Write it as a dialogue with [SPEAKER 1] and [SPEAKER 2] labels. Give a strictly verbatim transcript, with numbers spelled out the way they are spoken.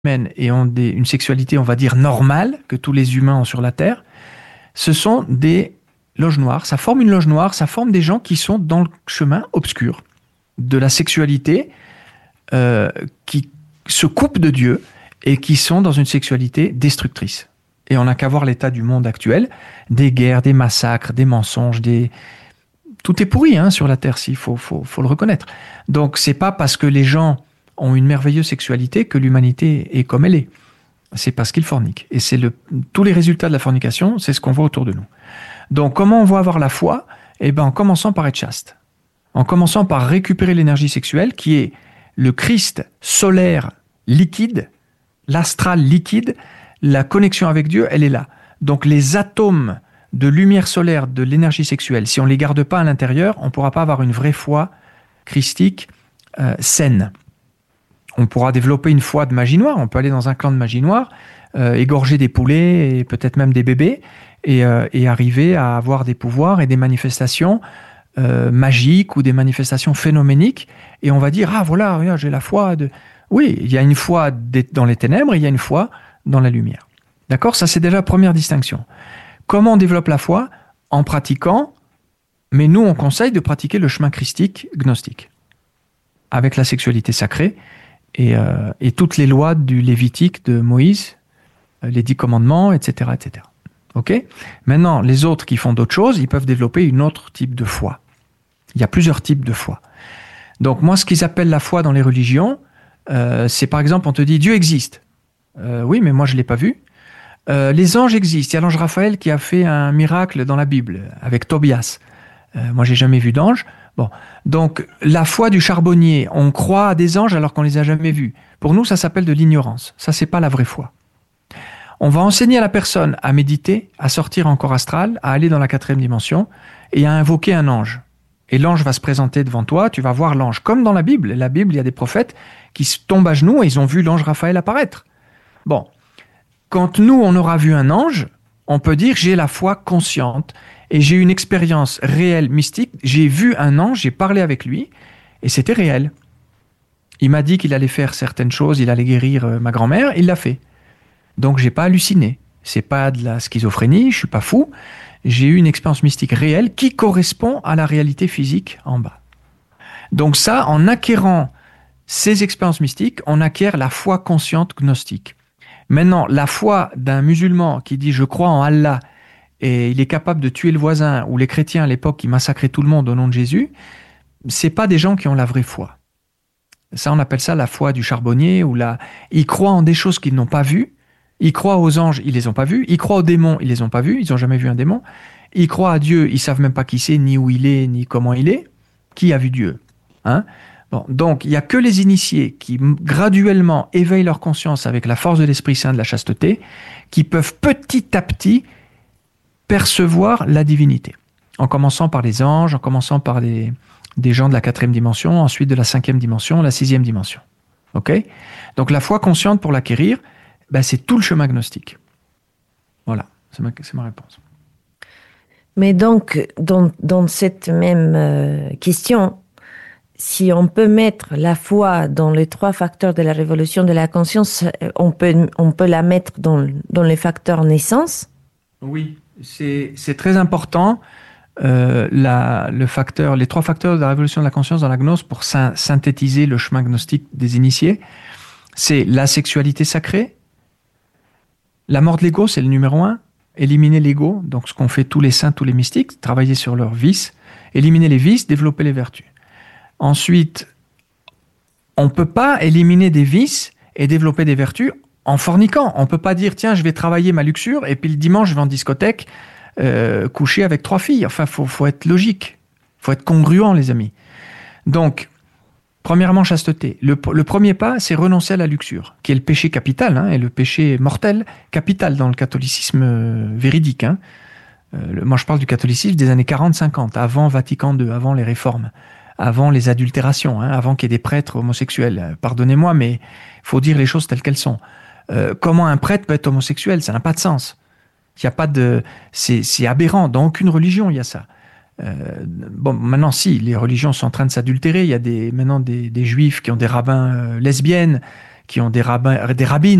[SPEAKER 1] humaines et ont des, une sexualité, on va dire, normale, que tous les humains ont sur la Terre, ce sont des loges noires. Ça forme une loge noire, ça forme des gens qui sont dans le chemin obscur de la sexualité, euh, qui se coupent de Dieu et qui sont dans une sexualité destructrice. Et on n'a qu'à voir l'état du monde actuel, des guerres, des massacres, des mensonges, des... tout est pourri hein, sur la Terre, il faut, faut, faut le reconnaître. Donc c'est pas parce que les gens ont une merveilleuse sexualité que l'humanité est comme elle est. C'est parce qu'ils forniquent. Et c'est le, tous les résultats de la fornication, c'est ce qu'on voit autour de nous. Donc comment on va avoir la foi? Eh ben, en commençant par être chaste. En commençant par récupérer l'énergie sexuelle qui est le Christ solaire liquide, l'astral liquide, la connexion avec Dieu, elle est là. Donc les atomes de lumière solaire de l'énergie sexuelle, si on ne les garde pas à l'intérieur, on ne pourra pas avoir une vraie foi christique euh, saine. On pourra développer une foi de magie noire, on peut aller dans un clan de magie noire, euh, égorger des poulets et peut-être même des bébés, et, euh, et arriver à avoir des pouvoirs et des manifestations euh, magiques ou des manifestations phénoméniques, et on va dire, ah voilà, regarde, j'ai la foi de... Oui, il y a une foi dans les ténèbres, et il y a une foi dans la lumière. D'accord? Ça, c'est déjà la première distinction. Comment on développe la foi? En pratiquant, mais nous, on conseille de pratiquer le chemin christique gnostique, avec la sexualité sacrée, et, euh, et toutes les lois du Lévitique de Moïse, les dix commandements, et cetera, et cetera. Ok? Maintenant, les autres qui font d'autres choses, ils peuvent développer une autre type de foi. Il y a plusieurs types de foi. Donc moi, ce qu'ils appellent la foi dans les religions, euh, c'est par exemple, on te dit Dieu existe. Euh, oui, mais moi je l'ai pas vu. Euh, les anges existent. Il y a l'ange Raphaël qui a fait un miracle dans la Bible avec Tobias. Euh, moi, j'ai jamais vu d'ange. Bon, donc la foi du charbonnier, on croit à des anges alors qu'on les a jamais vus. Pour nous, ça s'appelle de l'ignorance. Ça, c'est pas la vraie foi. On va enseigner à la personne à méditer, à sortir en corps astral, à aller dans la quatrième dimension et à invoquer un ange. Et l'ange va se présenter devant toi, tu vas voir l'ange. Comme dans la Bible. La Bible, il y a des prophètes qui se tombent à genoux et ils ont vu l'ange Raphaël apparaître. Bon, quand nous, on aura vu un ange, on peut dire j'ai la foi consciente et j'ai une expérience réelle, mystique. J'ai vu un ange, j'ai parlé avec lui et c'était réel. Il m'a dit qu'il allait faire certaines choses, il allait guérir ma grand-mère, il l'a fait. Donc, j'ai pas halluciné. C'est pas de la schizophrénie, je suis pas fou. J'ai eu une expérience mystique réelle qui correspond à la réalité physique en bas. Donc ça, en acquérant ces expériences mystiques, on acquiert la foi consciente gnostique. Maintenant, la foi d'un musulman qui dit « je crois en Allah » et il est capable de tuer le voisin, ou les chrétiens à l'époque qui massacraient tout le monde au nom de Jésus, c'est pas des gens qui ont la vraie foi. Ça, on appelle ça la foi du charbonnier, ou la... Ils croient en des choses qu'ils n'ont pas vues. Ils croient aux anges, ils les ont pas vus. Ils croient aux démons, ils les ont pas vus. Ils ont jamais vu un démon. Ils croient à Dieu, ils savent même pas qui c'est, ni où il est, ni comment il est. Qui a vu Dieu? Hein? Bon, donc, il y a que les initiés qui graduellement éveillent leur conscience avec la force de l'Esprit Saint de la chasteté, qui peuvent petit à petit percevoir la divinité. En commençant par les anges, en commençant par les, des gens de la quatrième dimension, ensuite de la cinquième dimension, la sixième dimension. Ok? Donc, la foi consciente pour l'acquérir, ben, c'est tout le chemin gnostique. Voilà, c'est ma, c'est ma réponse.
[SPEAKER 2] Mais donc, dans, dans cette même euh, question, si on peut mettre la foi dans les trois facteurs de la révolution de la conscience, on peut, on peut la mettre dans, dans les facteurs naissance?
[SPEAKER 1] Oui, c'est, c'est très important. Euh, la, le facteur, les trois facteurs de la révolution de la conscience dans la gnose, pour sy- synthétiser le chemin gnostique des initiés, c'est la sexualité sacrée. La mort de l'ego, c'est le numéro un. Éliminer l'ego, donc ce qu'ont fait tous les saints, tous les mystiques, travailler sur leurs vices. Éliminer les vices, développer les vertus. Ensuite, on ne peut pas éliminer des vices et développer des vertus en forniquant. On ne peut pas dire, tiens, je vais travailler ma luxure et puis le dimanche, je vais en discothèque euh, coucher avec trois filles. Enfin, il faut, faut être logique. Il faut être congruent, les amis. Donc, premièrement, chasteté. Le, le premier pas, c'est renoncer à la luxure, qui est le péché capital, hein, et le péché mortel capital dans le catholicisme euh, véridique. Hein. Euh, le, moi, je parle du catholicisme des années quarante cinquante, avant Vatican deux, avant les réformes, avant les adultérations, hein, avant qu'il y ait des prêtres homosexuels. Pardonnez-moi, mais il faut dire les choses telles qu'elles sont. Euh, comment un prêtre peut être homosexuel? Ça n'a pas de sens. Il y a pas de, c'est, c'est aberrant. Dans aucune religion, il y a ça. Euh, bon, maintenant, si, les religions sont en train de s'adultérer. Il y a des, maintenant des, des juifs qui ont des rabbins euh, lesbiennes, qui ont des rabbins, des rabbines